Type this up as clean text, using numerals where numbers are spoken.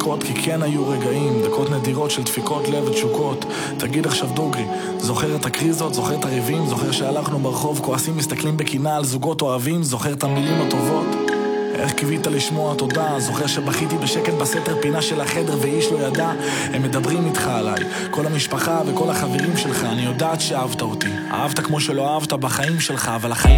לבכות כי כן היו רגעים, דקות נדירות של דפיקות לב ותשוקות. תגיד עכשיו דוגרי, זוכר את הקריזות, זוכר את הריבים, זוכר שהלכנו ברחוב כועסים מסתכלים בקינה על זוגות אוהבים, זוכר את המילים הטובות, איך קיווית לשמוע תודה, זוכר שבכיתי בשקט בסתר פינה של החדר ואיש לא ידע. הם מדברים איתך עליי, כל המשפחה וכל החברים שלך, אני יודעת שאהבת אותי, אהבת כמו שלא אהבת בחיים שלך, אבל החיים